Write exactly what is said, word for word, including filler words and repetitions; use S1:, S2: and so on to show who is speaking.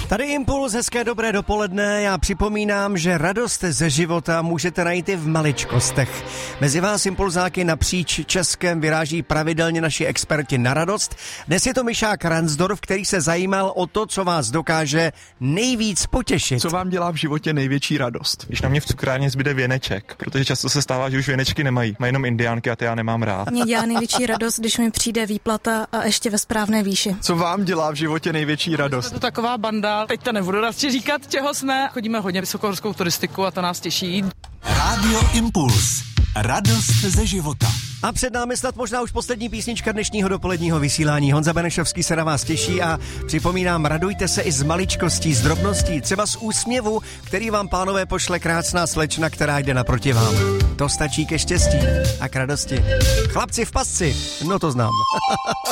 S1: Tady Impuls, hezké dobré dopoledne. Já připomínám, že radost ze života můžete najít i v maličkostech. Mezi vás impulzáky napříč Českem vyráží pravidelně naši experti na radost. Dnes je to Mišák Ransdorf, který se zajímal o to, co vás dokáže nejvíc potěšit.
S2: Co vám dělá v životě největší radost?
S3: Když na mě v cukrárně zbyde věneček, protože často se stává, že už věnečky nemají. Mají jenom indiánky a ty já nemám rád.
S4: Mě dělá největší radost, když mi přijde výplata a ještě ve správné výši.
S2: Co vám dělá v životě největší radost?
S5: Je to taková banda, teď to nebudu radši říkat, čeho jsme. Chodíme hodně vysokohorskou turistiku a to nás těší.
S6: Rádio Impuls. Radost ze života.
S1: A před námi snad možná už poslední písnička dnešního dopoledního vysílání. Honza Benešovský se na vás těší a připomínám, radujte se i z maličkostí, z drobností, třeba z úsměvu, který vám, pánové, pošle krásná slečna, která jde naproti vám. To stačí ke štěstí a k radosti. Chlapci v pasci, no to znám.